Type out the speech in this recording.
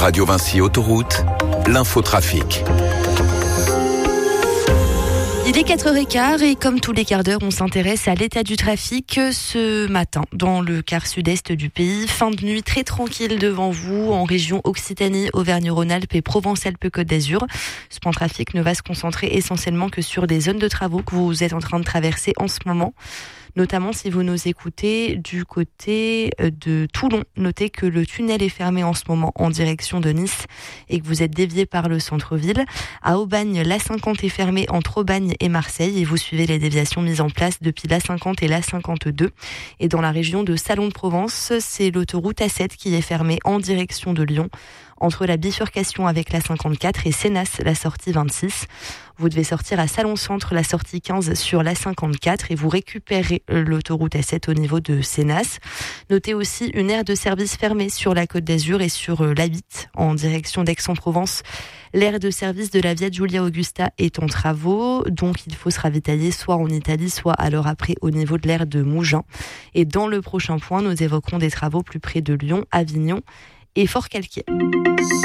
Radio Vinci Autoroute, l'infotrafic. Il est 4h15 et comme tous les quarts d'heure, on s'intéresse à l'état du trafic ce matin dans le quart sud-est du pays. Fin de nuit très tranquille devant vous en région Occitanie, Auvergne-Rhône-Alpes et Provence-Alpes-Côte d'Azur. Ce point de trafic ne va se concentrer essentiellement que sur des zones de travaux que vous êtes en train de traverser en ce moment. Notamment si vous nous écoutez du côté de Toulon. Notez que le tunnel est fermé en ce moment en direction de Nice et que vous êtes dévié par le centre-ville. À Aubagne, l'A50 est fermée entre Aubagne et Marseille et vous suivez les déviations mises en place depuis l'A50 et l'A52. Et dans la région de Salon de Provence, c'est l'autoroute A7 qui est fermée en direction de Lyon, entre la bifurcation avec la 54 et Sénas, la sortie 26. Vous devez sortir à Salon-Centre, la sortie 15 sur la 54 et vous récupérez l'autoroute A7 au niveau de Sénas. Notez aussi une aire de service fermée sur la Côte d'Azur et sur l'A8 en direction d'Aix-en-Provence. L'aire de service de la Via Giulia Augusta est en travaux, donc il faut se ravitailler soit en Italie, soit à l'heure après au niveau de l'aire de Mougins. Et dans le prochain point, nous évoquerons des travaux plus près de Lyon, Avignon et Fort-Calquier.